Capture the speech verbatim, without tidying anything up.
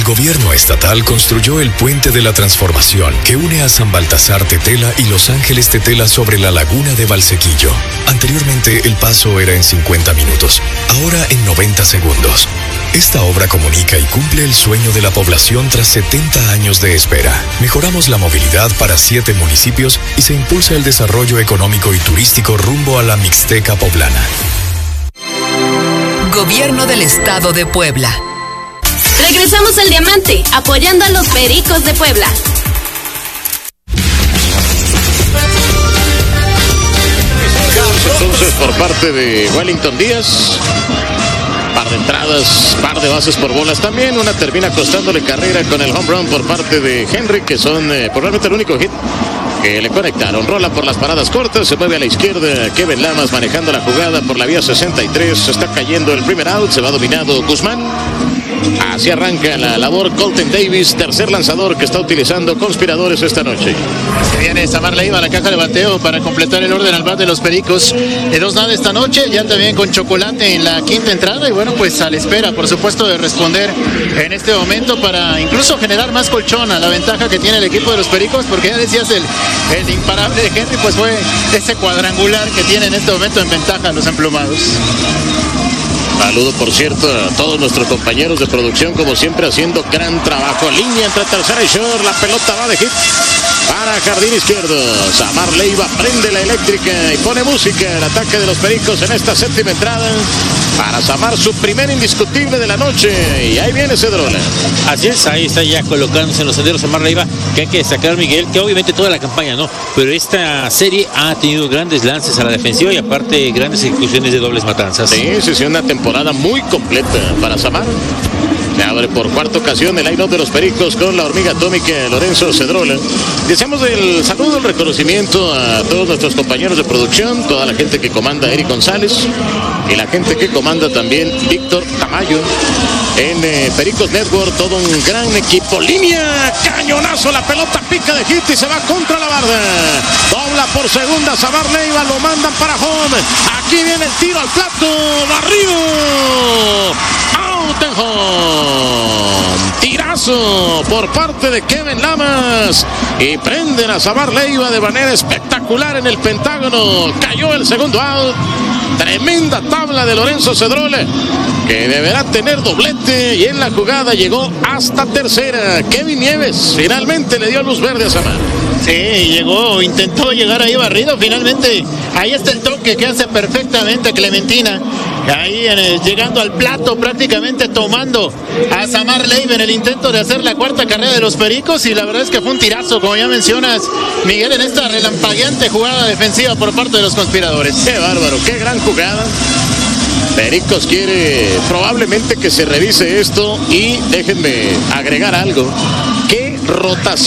gobierno estatal construyó el Puente de la Transformación que une a San Baltasar Tetela y Los Ángeles Tetela sobre la laguna de Valsequillo. Anteriormente el paso era en cincuenta minutos, ahora en noventa segundos. Esta obra comunica y cumple el sueño de la población tras setenta años de espera. Mejoramos la movilidad para siete municipios y se impulsa el desarrollo económico y turístico rumbo a la Mixteca poblana. Gobierno del Estado de Puebla. Regresamos al Diamante, apoyando a los Pericos de Puebla. Entonces, por parte de Wellington Díaz, par de entradas, par de bases por bolas también. Una termina costándole carrera con el home run por parte de Henry, que son eh, probablemente el único hit que le conectaron. Rola por las paradas cortas, se mueve a la izquierda Kevin Lamas manejando la jugada por la vía sesenta y tres. Está cayendo el primer out, se va dominado Guzmán. Así arranca la labor Colton Davis, tercer lanzador que está utilizando Conspiradores esta noche. Se viene Samar Leiva a la caja de bateo para completar el orden al bat de los Pericos. De dos nada esta noche, ya también con Chocolate en la quinta entrada. Y bueno, pues a la espera, por supuesto, de responder en este momento para incluso generar más colchón a la ventaja que tiene el equipo de los Pericos. Porque ya decías, el, el imparable de Henry, pues fue ese cuadrangular que tiene en este momento en ventaja los emplumados. Saludo, por cierto, a todos nuestros compañeros de producción, como siempre, haciendo gran trabajo. Línea entre tercera y short, la pelota va de hit para jardín izquierdo. Samar Leiva prende la eléctrica y pone música. El ataque de los Pericos en esta séptima entrada para Samar, su primer indiscutible de la noche. Y ahí viene Cedrola. Así es, ahí está ya colocándose en los senderos Samar Leiva, que hay que destacar, Miguel, que obviamente toda la campaña no, pero esta serie ha tenido grandes lances a la defensiva y aparte grandes ejecuciones de dobles matanzas. Sí, sí, sí, una temporada muy completa para Samar. Se abre por cuarta ocasión el line-up de los Pericos con la hormiga atómica Lorenzo Cedrola. Deseamos el saludo, el reconocimiento a todos nuestros compañeros de producción, toda la gente que comanda Eric González y la gente que comanda también Víctor Tamayo en eh, Pericos Network, todo un gran equipo. Línea, cañonazo, la pelota pica de hit y se va contra la barda. Dobla por segunda, Samar Leiva, lo mandan para home. Aquí viene el tiro al plato, barrido. Out and home. Tirazo por parte de Kevin Lamas y prenden a Samar Leiva de manera espectacular en el Pentágono. Cayó el segundo out. Tremenda tabla de Lorenzo Cedrola, que deberá tener doblete, y en la jugada llegó hasta tercera. Kevin Nieves finalmente le dio luz verde a Samar. Sí, llegó, intentó llegar ahí barrido, finalmente ahí está el toque que hace perfectamente Clementina, ahí en el, llegando al plato, prácticamente tomando a Samar Leiva en el intento de hacer la cuarta carrera de los Pericos, y la verdad es que fue un tirazo, como ya mencionas, Miguel, en esta relampagueante jugada defensiva por parte de los Conspiradores. Qué bárbaro, qué gran jugada. Pericos quiere probablemente que se revise esto, y déjenme agregar algo. Qué rotación